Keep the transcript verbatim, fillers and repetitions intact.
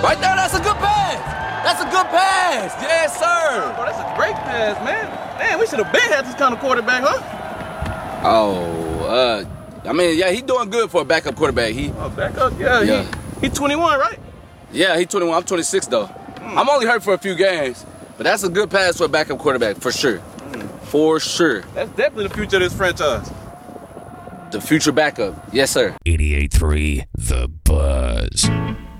Right there, that's a good pass. That's a good pass. Yes, sir. Bro, that's a great pass, man. Man, we should have been had this kind of quarterback, huh? Oh, uh, I mean, yeah, he doing good for a backup quarterback. He, oh, backup, yeah, yeah. He, he twenty-one, right? Yeah, he twenty-one. I'm twenty-six though. Mm. I'm only hurt for a few games, but that's a good pass for a backup quarterback for sure. Mm. For sure. That's definitely the future of this franchise. The future backup, yes, sir. eighty-eight point three The Buzz.